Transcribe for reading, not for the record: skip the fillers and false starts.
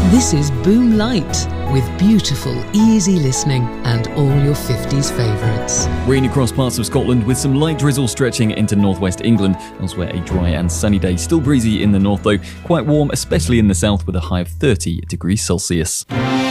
This is Boom Light, with beautiful, easy listening and all your 50s favourites. Rain across parts of Scotland with some light drizzle stretching into northwest England. Elsewhere, a dry and sunny day. Still breezy in the north though. Quite warm, especially in the south, with a high of 30 degrees Celsius.